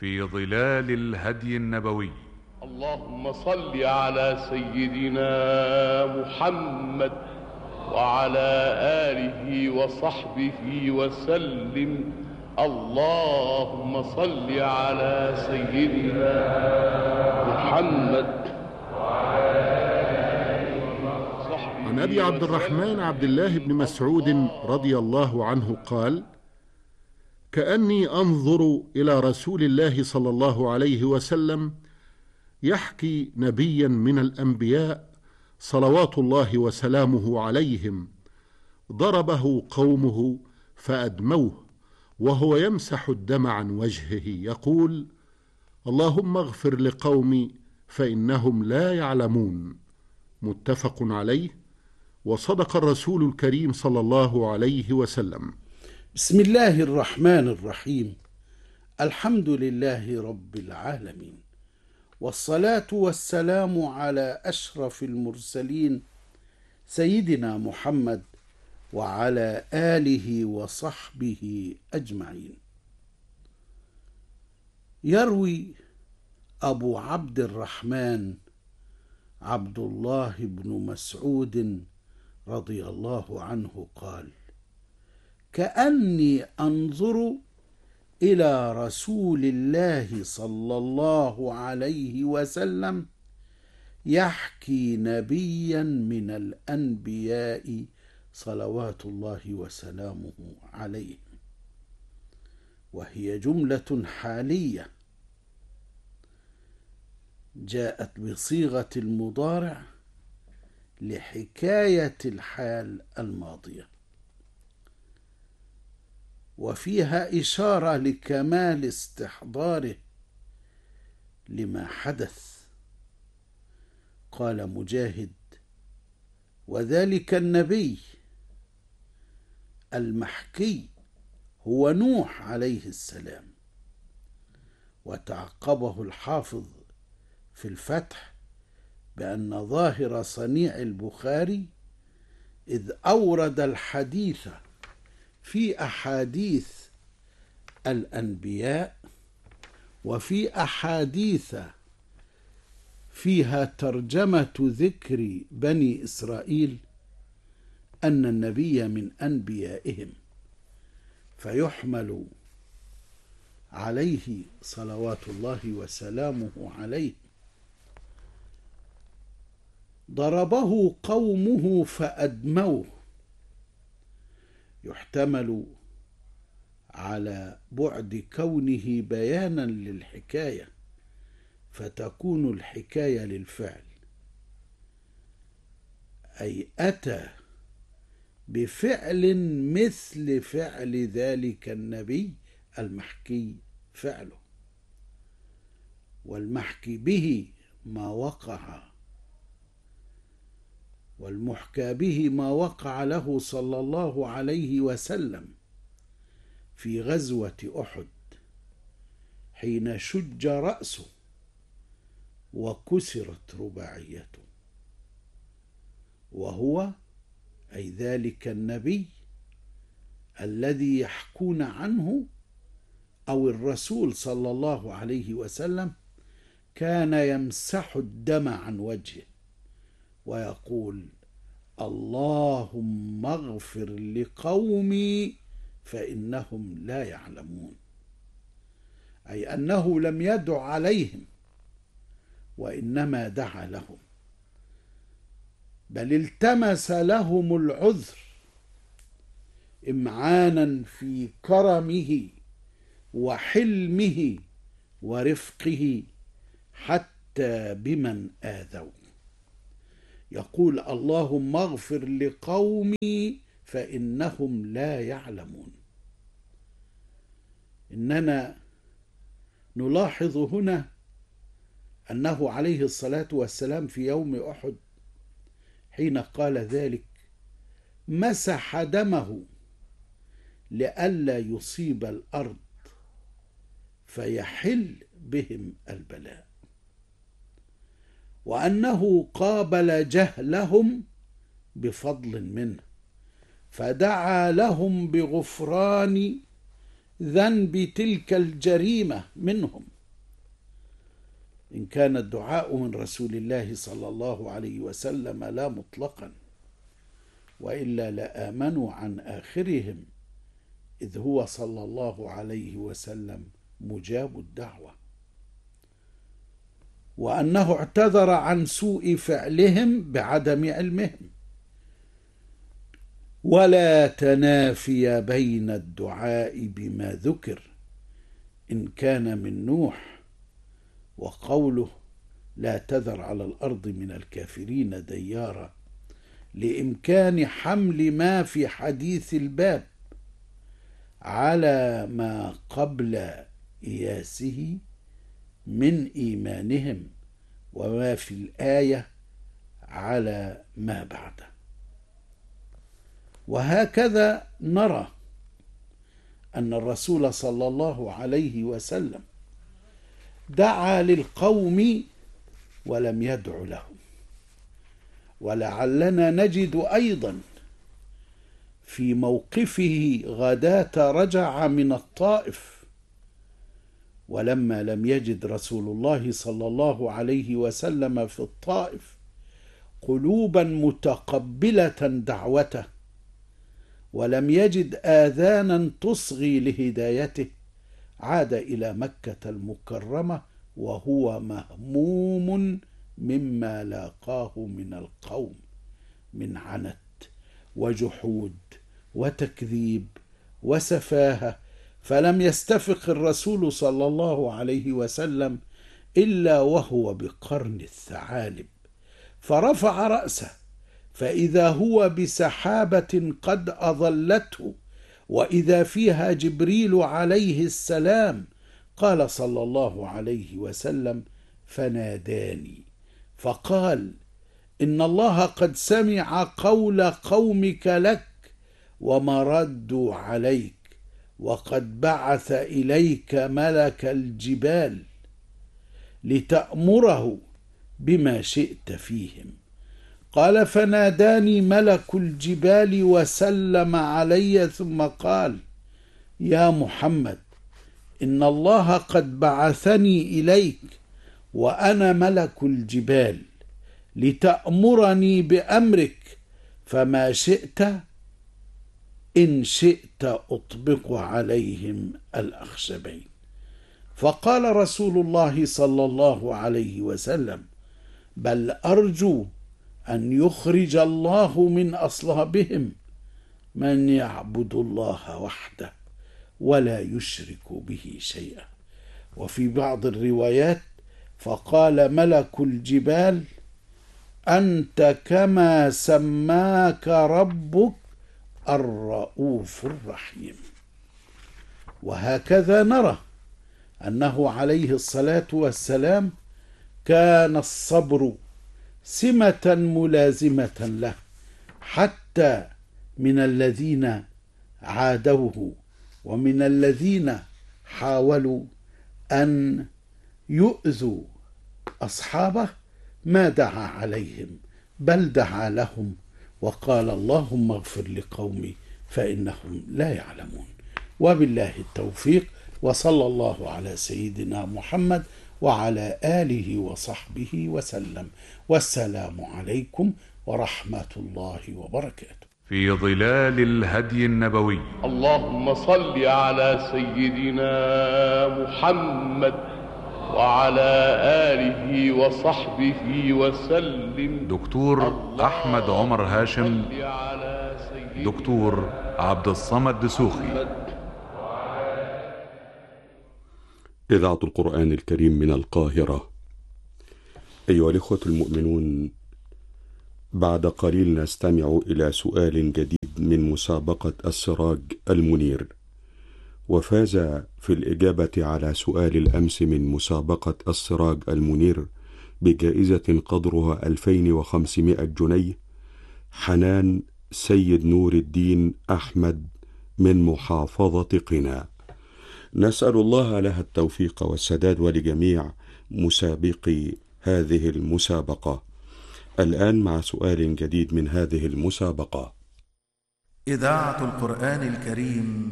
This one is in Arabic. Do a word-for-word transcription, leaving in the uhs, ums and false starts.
في ظلال الهدي النبوي. اللهم صل على سيدنا محمد وعلى آله وصحبه وسلم. اللهم صل على سيدنا محمد وعلى آله وصحبه. عن أبي عبد الرحمن عبد الله بن مسعود رضي الله عنه قال: كأني أنظر إلى رسول الله صلى الله عليه وسلم يحكي نبيا من الأنبياء صلوات الله وسلامه عليهم ضربه قومه فأدموه وهو يمسح الدم عن وجهه يقول: اللهم اغفر لقومي فإنهم لا يعلمون. متفق عليه. وصدق الرسول الكريم صلى الله عليه وسلم. بسم الله الرحمن الرحيم. الحمد لله رب العالمين، والصلاة والسلام على أشرف المرسلين سيدنا محمد وعلى آله وصحبه أجمعين. يروي أبو عبد الرحمن عبد الله بن مسعود رضي الله عنه قال: كأني أنظر إلى رسول الله صلى الله عليه وسلم يحكي نبيا من الأنبياء صلوات الله وسلامه عليه، وهي جملة حالية جاءت بصيغة المضارع لحكاية الحال الماضية، وفيها إشارة لكمال استحضاره لما حدث. قال مجاهد: وذلك النبي المحكي هو نوح عليه السلام. وتعقبه الحافظ في الفتح بأن ظاهر صنيع البخاري إذ أورد الحديث في أحاديث الأنبياء وفي أحاديث فيها ترجمة ذكر بني إسرائيل أن النبي من أنبيائهم، فيحمل عليه صلوات الله وسلامه عليه. ضربه قومه فأدموه، يحتمل على بعد كونه بيانا للحكاية فتكون الحكاية للفعل، أي أتى بفعل مثل فعل ذلك النبي المحكي فعله، والمحكي به ما وقع، والمحكى به ما وقع له صلى الله عليه وسلم في غزوة أحد حين شج رأسه وكسرت رباعيته، وهو أي ذلك النبي الذي يحكون عنه أو الرسول صلى الله عليه وسلم كان يمسح الدم عن وجهه ويقول: اللهم اغفر لقومي فإنهم لا يعلمون، أي أنه لم يدع عليهم وإنما دعا لهم، بل التمس لهم العذر إمعانا في كرمه وحلمه ورفقه حتى بمن آذوا. يقول: اللهم اغفر لقومي فإنهم لا يعلمون. إننا نلاحظ هنا أنه عليه الصلاة والسلام في يوم أحد حين قال ذلك مسح دمه لئلا يصيب الأرض فيحل بهم البلاء، وأنه قابل جهلهم بفضل منه فدعا لهم بغفران ذنب تلك الجريمة منهم، إن كان الدعاء من رسول الله صلى الله عليه وسلم لا مطلقا، وإلا لآمنوا عن آخرهم، إذ هو صلى الله عليه وسلم مجاب الدعوة، وأنه اعتذر عن سوء فعلهم بعدم علمهم. ولا تنافي بين الدعاء بما ذكر إن كان من نوح، وقوله لا تذر على الأرض من الكافرين ديارا، لإمكان حمل ما في حديث الباب على ما قبل إياسه من إيمانهم، وما في الآية على ما بعده. وهكذا نرى أن الرسول صلى الله عليه وسلم دعا للقوم ولم يدع لهم. ولعلنا نجد أيضا في موقفه غداة رجع من الطائف، ولما لم يجد رسول الله صلى الله عليه وسلم في الطائف قلوبا متقبلة دعوته، ولم يجد آذانا تصغي لهدايته، عاد إلى مكة المكرمة وهو مهموم مما لاقاه من القوم من عنت وجحود وتكذيب وسفاهة، فلم يستفق الرسول صلى الله عليه وسلم إلا وهو بقرن الثعالب، فرفع رأسه فإذا هو بسحابة قد أظلته، وإذا فيها جبريل عليه السلام. قال صلى الله عليه وسلم: فناداني فقال: إن الله قد سمع قول قومك لك وما ردوا عليك، وقد بعث إليك ملك الجبال لتأمره بما شئت فيهم. قال: فناداني ملك الجبال وسلم علي، ثم قال: يا محمد، إن الله قد بعثني إليك وأنا ملك الجبال لتأمرني بأمرك، فما شئت إن شئت أطبق عليهم الأخشبين. فقال رسول الله صلى الله عليه وسلم: بل أرجو أن يخرج الله من أصلابهم من يعبد الله وحده ولا يشرك به شيئا. وفي بعض الروايات: فقال ملك الجبال: أنت كما سماك ربك الرؤوف الرحيم. وهكذا نرى أنه عليه الصلاة والسلام كان الصبر سمة ملازمة له، حتى من الذين عادوه ومن الذين حاولوا أن يؤذوا أصحابه، ما دعا عليهم بل دعا لهم وقال: اللهم اغفر لقومي فإنهم لا يعلمون. وبالله التوفيق، وصلى الله على سيدنا محمد وعلى آله وصحبه وسلم، والسلام عليكم ورحمة الله وبركاته. في ظلال الهدي النبوي. اللهم صل على سيدنا محمد وعلى آله وصحبه وسلم. دكتور أحمد عمر هاشم، دكتور عبد الصمد دسوخي. إذاعة القرآن الكريم من القاهرة. أيها الإخوة المؤمنون، بعد قليل نستمع إلى سؤال جديد من مسابقة السراج المنير. وفاز في الإجابة على سؤال الأمس من مسابقة السراج المنير بجائزة قدرها ألفين وخمسمائة جنيه حنان سيد نور الدين أحمد من محافظة قنا. نسأل الله لها التوفيق والسداد ولجميع مسابقي هذه المسابقة. الآن مع سؤال جديد من هذه المسابقة. إذاعة القرآن الكريم